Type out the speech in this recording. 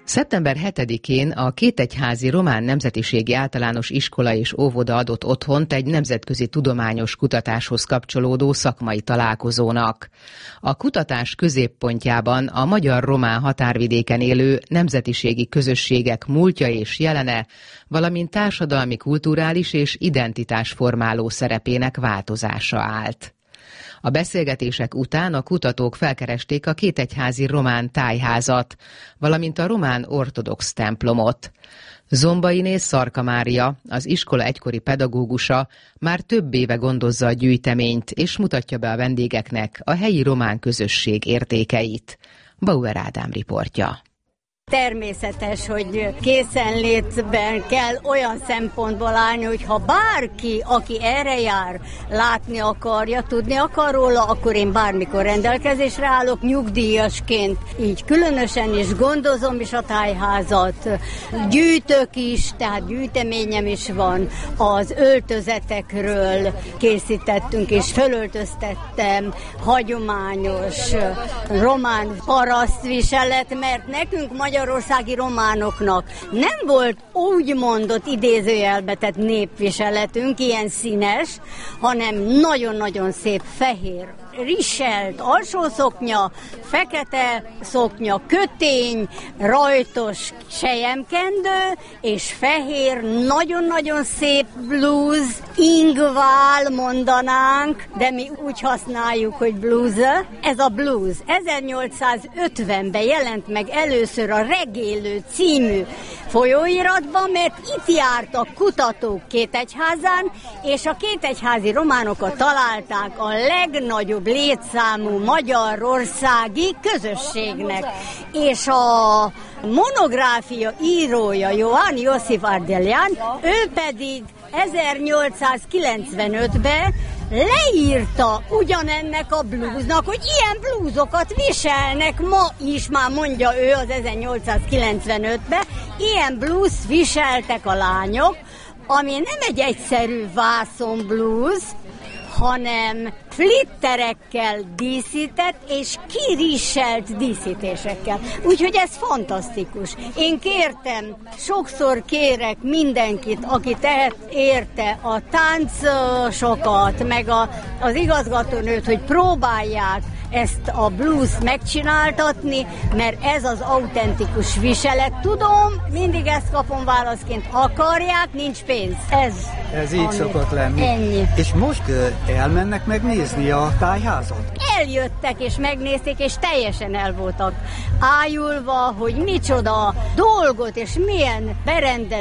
Szeptember 7-én a Kétegyházi Román Nemzetiségi Általános Iskola és Óvoda adott otthont egy nemzetközi tudományos kutatáshoz kapcsolódó szakmai találkozónak. A kutatás középpontjában a magyar-román határvidéken élő nemzetiségi közösségek múltja és jelene, valamint társadalmi, kulturális és identitásformáló szerepének változása állt. A beszélgetések után a kutatók felkeresték a Kétegyházi Román Tájházat, valamint a román ortodox templomot. Zombai Inés Szarka Mária, az iskola egykori pedagógusa, már több éve gondozza a gyűjteményt, és mutatja be a vendégeknek a helyi román közösség értékeit. Bauer Ádám riportja. Természetes, hogy készenlétben kell olyan szempontból állni, hogy ha bárki, aki erre jár, látni akarja, tudni akar róla, akkor én bármikor rendelkezésre állok, nyugdíjasként. Így különösen is gondozom is a tájházat. Gyűjtök is, tehát gyűjteményem is van. Az öltözetekről készítettünk és fölöltöztettem hagyományos román parasztviselet, mert nekünk magyarországi románoknak nem volt úgy mondott idézőjelbe tett népviseletünk, ilyen színes, hanem nagyon-nagyon szép fehér riselt alsószoknya, fekete szoknya, kötény, rajtos selyemkendő, és fehér, nagyon-nagyon szép blúz, ingvál mondanánk, de mi úgy használjuk, hogy blúza. Ez a blúz 1850-ben jelent meg először a Regélő című folyóiratban, mert itt jártak kutatók Kétegyházán, és a kétegyházi románokat találták a legnagyobb létszámú magyarországi közösségnek. És a monográfia írója, Ioan Iosif Ardelean, ő pedig 1895-ben leírta ugyanennek a blúznak, hogy ilyen blúzokat viselnek ma is, már mondja ő az 1895-ben, ilyen blúzt viseltek a lányok, ami nem egy egyszerű vászonblúz, hanem flitterekkel díszített és kiriselt díszítésekkel. Úgyhogy ez fantasztikus. Én kértem, sokszor kérek mindenkit, aki tehet érte a táncosokat, meg az igazgatónőt, hogy próbálják ezt a blues megcsináltatni, mert ez az autentikus viselet. Tudom, mindig ezt kapom válaszként. Akarják, nincs pénz. Ez így szokott lenni. Ennyi. És most elmennek megnézni a tájházat? Eljöttek és megnézték, és teljesen el voltak ájulva, hogy micsoda dolgot és milyen berendezést